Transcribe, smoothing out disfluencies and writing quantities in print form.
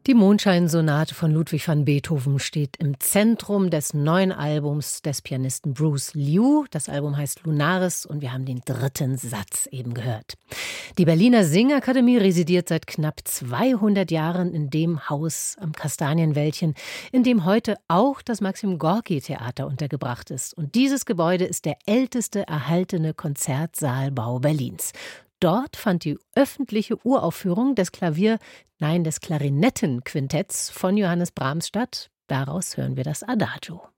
Die Mondscheinsonate von Ludwig van Beethoven steht im Zentrum des neuen Albums des Pianisten Bruce Liu. Das Album heißt Lunaris und wir haben den dritten Satz eben gehört. Die Berliner Singakademie residiert seit knapp 200 Jahren in dem Haus am Kastanienwäldchen, in dem heute auch das Maxim-Gorki-Theater untergebracht ist. Und dieses Gebäude ist der älteste erhaltene Konzertsaalbau Berlins. Dort fand die öffentliche Uraufführung des Klarinettenquintetts von Johannes Brahms statt. Daraus hören wir das Adagio.